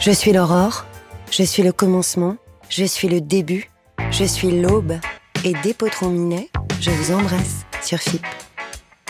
Je suis l'aurore, je suis le commencement, je suis le début, je suis l'aube. Et des potrons minets, je vous embrasse sur FIP.